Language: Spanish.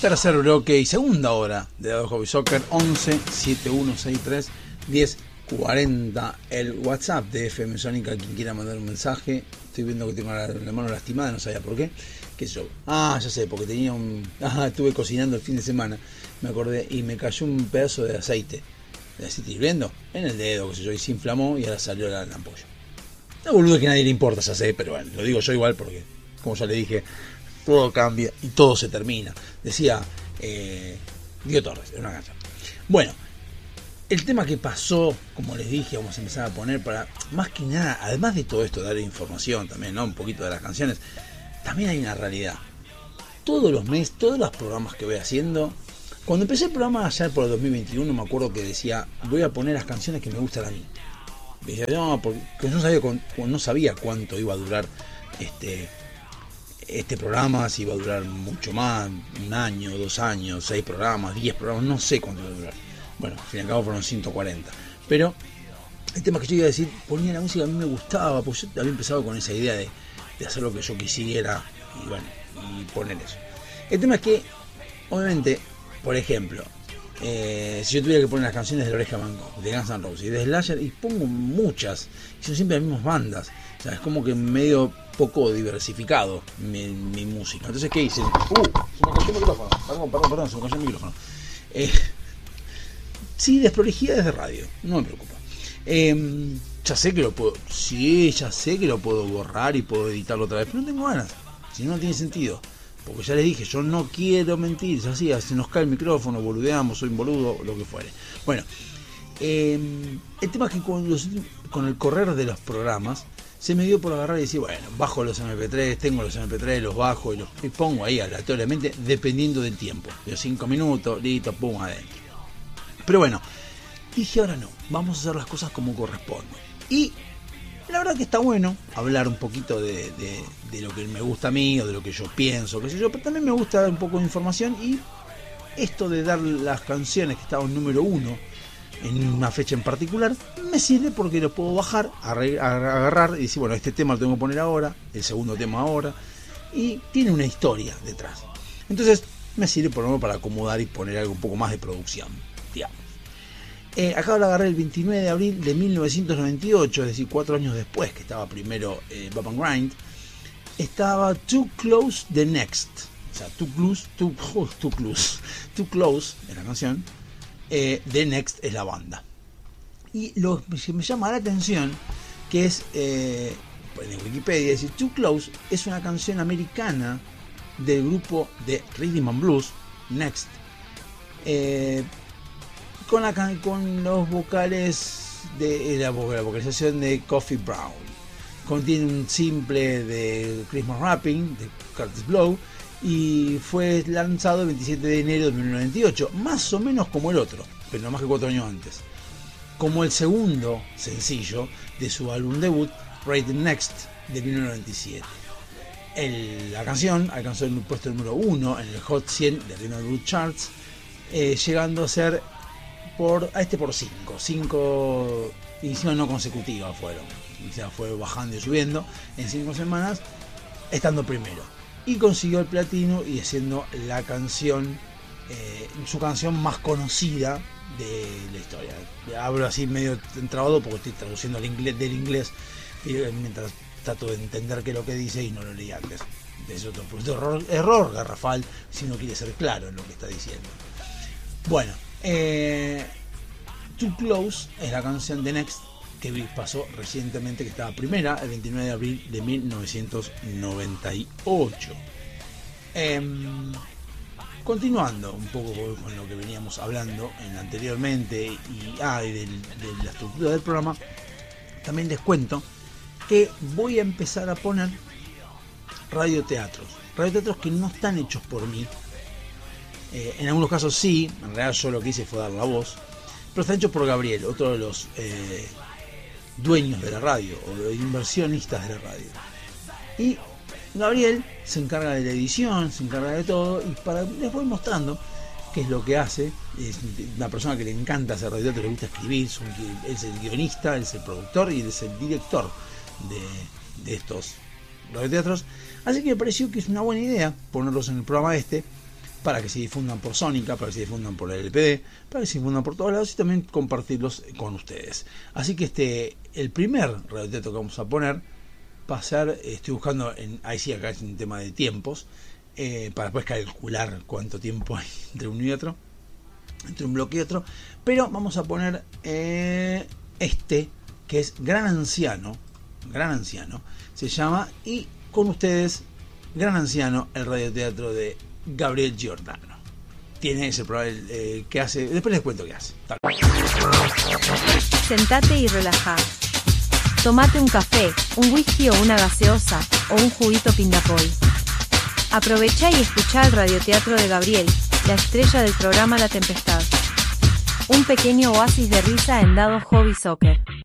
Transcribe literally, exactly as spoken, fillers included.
Tercer bloque y segunda hora de Dado Hobby Soccer. Once setenta y uno sesenta y tres diez cuarenta el WhatsApp de F M Sónica, quien quiera mandar un mensaje. Estoy viendo que tengo la, la mano lastimada, no sabía por qué. ¿Qué yo? Ah, ya sé, porque tenía un... Ah, estuve cocinando el fin de semana, me acordé, y me cayó un pedazo de aceite, de aceite hirviendo, en el dedo, qué sé yo, y se inflamó y ahora salió la, la ampolla. No, boludo, que a nadie le importa, ya sé, pero bueno, lo digo yo igual porque, como ya le dije, todo cambia y todo se termina. Decía eh, Dio Torres en una canción. Bueno, el tema que pasó, como les dije, vamos a empezar a poner para, más que nada, además de todo esto, dar información también, ¿no? Un poquito de las canciones, también hay una realidad. Todos los meses, todos los programas que voy haciendo, cuando empecé el programa allá por el dos mil veintiuno, me acuerdo que decía, voy a poner las canciones que me gustan a mí. Y decía, no, porque no sabía, no sabía cuánto iba a durar este... este programa, si iba a durar mucho más, un año, dos años, seis programas, diez programas, no sé cuánto iba a durar. Bueno, al fin y al cabo fueron ciento cuarenta. Pero el tema que yo iba a decir, ponía la música que a mí me gustaba, porque yo había empezado con esa idea de, de hacer lo que yo quisiera y bueno, y poner eso. El tema es que, obviamente, por ejemplo, eh, si yo tuviera que poner las canciones de La Oreja Van Gogh, de Guns N' Roses y de Slayer, y pongo muchas, y son siempre las mismas bandas, o sea, es como que medio poco diversificado mi, mi música. Entonces, ¿qué hice? Uh, se me cayó el micrófono. Perdón, perdón, perdón, se me cayó el micrófono. Eh, sí, desprolijidades de radio, no me preocupa. Eh, ya sé que lo puedo, sí, ya sé que lo puedo borrar y puedo editarlo otra vez, pero no tengo ganas. Si no, no tiene sentido. Porque ya les dije, yo no quiero mentir, es así, se nos cae el micrófono, boludeamos, soy un boludo, lo que fuere. Bueno, eh, el tema es que con, los, con el correr de los programas, se me dio por agarrar y decir, bueno, bajo los eme pe tres, tengo los eme pe tres, los bajo y los y pongo ahí aleatoriamente, dependiendo del tiempo. De cinco minutos, listo, pum, adentro. Pero bueno, dije, ahora no, vamos a hacer las cosas como corresponde. Y la verdad que está bueno hablar un poquito de, de, de lo que me gusta a mí, o de lo que yo pienso, qué sé yo, pero también me gusta dar un poco de información, y esto de dar las canciones que estaban número uno en una fecha en particular, me sirve porque lo puedo bajar, agarrar y decir, bueno, este tema lo tengo que poner ahora, el segundo tema ahora, y tiene una historia detrás. Entonces me sirve por lo menos para acomodar y poner algo un poco más de producción, digamos. Eh, acá lo agarré el veintinueve de abril de mil novecientos noventa y ocho, es decir, cuatro años después que estaba primero eh, Bump and Grind. Estaba Too Close the Next, o sea, Too Close, Too, oh, too Close, Too Close es la canción. Eh, The Next es la banda. Y lo que me llama la atención, que es eh, en Wikipedia dice, Too Close es una canción americana del grupo de Rhythm and Blues Next, eh, con, la, con los vocales de la, la vocalización de Coffee Brown. Contiene un simple de Christmas Rapping de Curtis Blow, y fue lanzado el veintisiete de enero de mil novecientos noventa y ocho, más o menos como el otro, pero no más que cuatro años antes, como el segundo sencillo de su álbum debut Rated Next de mil novecientos noventa y siete. El, la canción alcanzó el puesto número uno en el Hot cien de Rhythm and Blues Charts, eh, llegando a ser por a este por cinco cinco ediciones no consecutivas fueron, o sea, fue bajando y subiendo en cinco semanas, estando primero. Y consiguió el platino y siendo la canción, eh, su canción más conocida de la historia. Hablo así medio entrabado porque estoy traduciendo al inglés, del inglés, mientras trato de entender qué es lo que dice y no lo leí antes. Es otro error, error garrafal si no quiere ser claro en lo que está diciendo. Bueno, eh, Too Close es la canción de Next que pasó recientemente, que estaba primera el veintinueve de abril de mil novecientos noventa y ocho. Eh, continuando un poco con lo que veníamos hablando en anteriormente y, ah, y del, de la estructura del programa, también les cuento que voy a empezar a poner radioteatros, radioteatros que no están hechos por mí. Eh, en algunos casos sí, en realidad yo lo que hice fue dar la voz, pero están hechos por Gabriel, otro de los eh, dueños de la radio o de inversionistas de la radio. Y Gabriel se encarga de la edición, se encarga de todo, y para les voy mostrando qué es lo que hace. Es una persona que le encanta hacer radioteatro, le gusta escribir, es, un, es el guionista, es el productor y es el director de, de estos radioteatros. Así que me pareció que es una buena idea ponerlos en el programa este, para que se difundan por Sónica, para que se difundan por el L P D, para que se difundan por todos lados y también compartirlos con ustedes. Así que este el primer radioteatro que vamos a poner va a ser, estoy buscando, en, ahí sí acá es un tema de tiempos, eh, para después calcular cuánto tiempo hay entre uno y otro, entre un bloque y otro, pero vamos a poner eh, este, que es Gran Anciano, Gran Anciano, se llama, y con ustedes, Gran Anciano, el radioteatro de Gabriel Giordano. Tiene ese programa eh, que hace, después les cuento qué hace. Tal. Sentate y relajá. Tomate un café, un whisky o una gaseosa, o un juguito Pindapoy. Aprovechá y escuchá el radioteatro de Gabriel, la estrella del programa La Tempestad. Un pequeño oasis de risa en Dado Hobby Soccer.